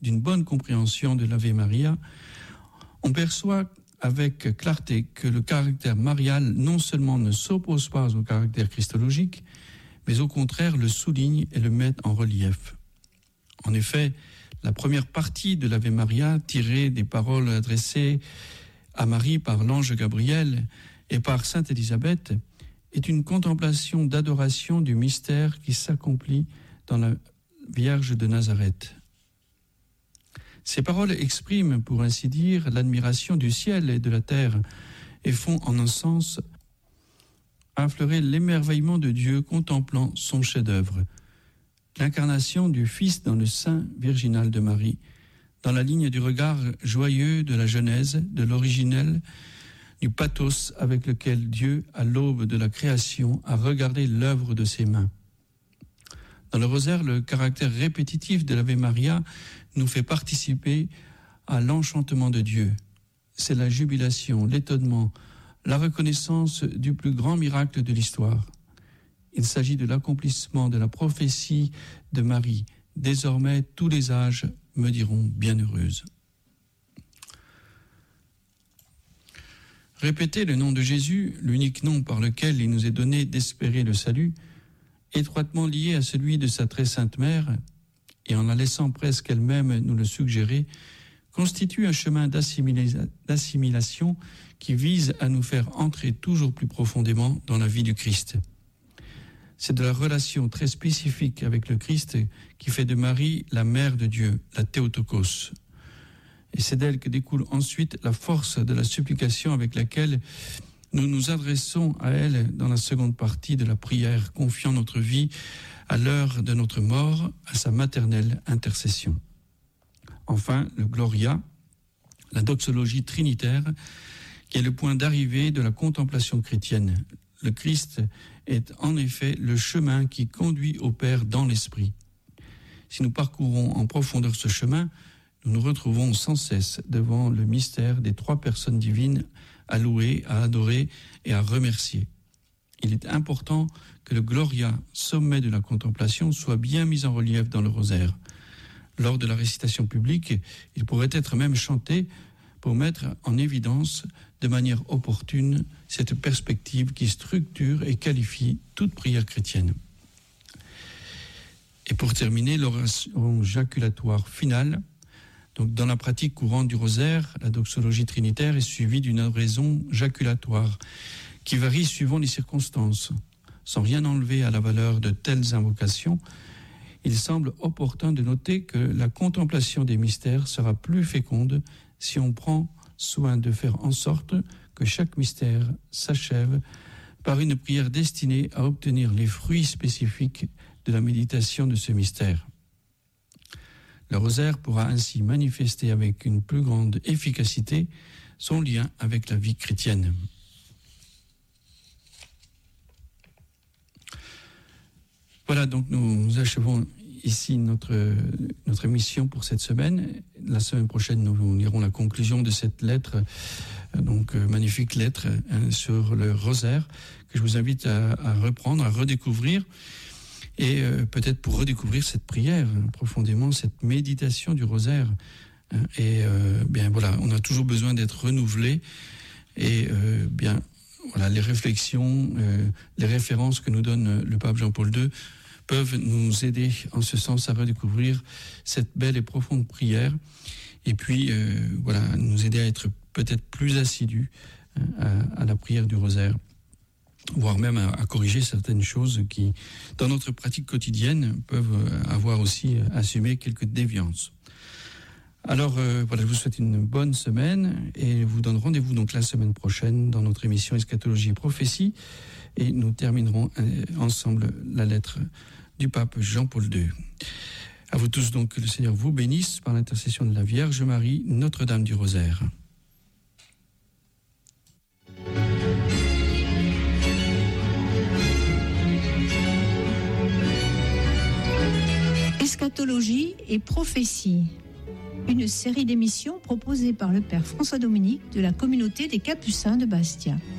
d'une bonne compréhension de l'Ave Maria, on perçoit avec clarté que le caractère marial non seulement ne s'oppose pas au caractère christologique, mais au contraire le souligne et le met en relief. En effet, la première partie de l'Ave Maria, tirée des paroles adressées à Marie par l'ange Gabriel et par sainte Élisabeth, est une contemplation d'adoration du mystère qui s'accomplit dans la Vierge de Nazareth. Ces paroles expriment, pour ainsi dire, l'admiration du ciel et de la terre et font, en un sens, affleurer l'émerveillement de Dieu contemplant son chef-d'œuvre, l'incarnation du Fils dans le sein virginal de Marie, dans la ligne du regard joyeux de la Genèse, de l'originel, du pathos avec lequel Dieu, à l'aube de la création, a regardé l'œuvre de ses mains. Dans le rosaire, le caractère répétitif de l'Ave Maria nous fait participer à l'enchantement de Dieu. C'est la jubilation, l'étonnement, la reconnaissance du plus grand miracle de l'histoire. Il s'agit de l'accomplissement de la prophétie de Marie. Désormais, tous les âges me diront bienheureuse. Répéter le nom de Jésus, l'unique nom par lequel il nous est donné d'espérer le salut, étroitement lié à celui de sa très sainte mère, et en la laissant presque elle-même nous le suggérer, constitue un chemin d'assimilation qui vise à nous faire entrer toujours plus profondément dans la vie du Christ. C'est de la relation très spécifique avec le Christ qui fait de Marie la mère de Dieu, la Théotokos. Et c'est d'elle que découle ensuite la force de la supplication avec laquelle nous nous adressons à elle dans la seconde partie de la prière, confiant notre vie à l'heure de notre mort à sa maternelle intercession. Enfin, le Gloria, la doxologie trinitaire, qui est le point d'arrivée de la contemplation chrétienne. Le Christ est en effet le chemin qui conduit au Père dans l'Esprit. Si nous parcourons en profondeur ce chemin, nous nous retrouvons sans cesse devant le mystère des trois personnes divines à louer, à adorer et à remercier. Il est important que le Gloria, sommet de la contemplation, soit bien mis en relief dans le rosaire. Lors de la récitation publique, il pourrait être même chanté pour mettre en évidence de manière opportune cette perspective qui structure et qualifie toute prière chrétienne. Et pour terminer, l'oration jaculatoire finale. Donc, dans la pratique courante du rosaire, la doxologie trinitaire est suivie d'une oraison jaculatoire qui varie suivant les circonstances. Sans rien enlever à la valeur de telles invocations, il semble opportun de noter que la contemplation des mystères sera plus féconde si on prend soin de faire en sorte que chaque mystère s'achève par une prière destinée à obtenir les fruits spécifiques de la méditation de ce mystère. Le rosaire pourra ainsi manifester avec une plus grande efficacité son lien avec la vie chrétienne. Voilà, donc nous achevons ici notre émission pour cette semaine. La semaine prochaine, nous lirons la conclusion de cette lettre, magnifique lettre sur le rosaire, que je vous invite à reprendre, à redécouvrir. Et peut-être pour redécouvrir cette prière profondément, cette méditation du rosaire. On a toujours besoin d'être renouvelé. Et les réflexions, les références que nous donne le pape Jean-Paul II peuvent nous aider en ce sens à redécouvrir cette belle et profonde prière. Et puis, nous aider à être peut-être plus assidus à la prière du rosaire, voire même à corriger certaines choses qui, dans notre pratique quotidienne, peuvent avoir aussi assumé quelques déviances. Alors, je vous souhaite une bonne semaine et vous donne rendez-vous donc la semaine prochaine dans notre émission Eschatologie et Prophétie, et nous terminerons ensemble la lettre du pape Jean-Paul II. À vous tous donc, que le Seigneur vous bénisse par l'intercession de la Vierge Marie, Notre-Dame du Rosaire. Eschatologie et prophétie, une série d'émissions proposées par le Père François Dominique de la communauté des Capucins de Bastia.